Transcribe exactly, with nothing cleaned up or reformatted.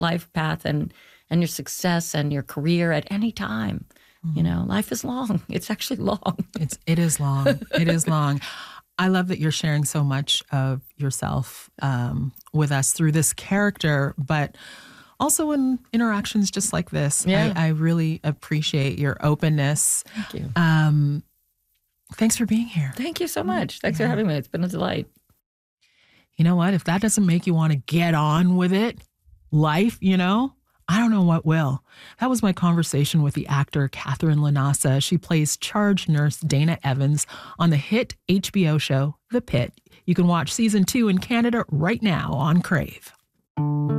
life path and, and your success and your career at any time. Mm-hmm. You know, life is long. It's actually long. It's, it is long. It is long. I love that you're sharing so much of yourself um, with us through this character, but also in interactions just like this. Yeah. I, I really appreciate your openness. Thank you. Um, thanks for being here. Thank you so much. Thanks yeah. for having me. It's been a delight. You know what? If that doesn't make you want to get on with it, life, you know, I don't know what will. That was my conversation with the actor Catherine Lanasa. She plays charge nurse Dana Evans on the hit H B O show The Pit. You can watch season two in Canada right now on Crave.